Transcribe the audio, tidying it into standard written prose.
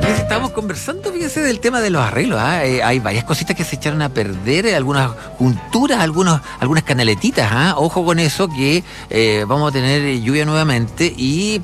Estábamos conversando, fíjense, del tema de los arreglos. Hay varias cositas que se echaron a perder, algunas junturas, algunas canaletitas. Ojo con eso, que vamos a tener lluvia nuevamente y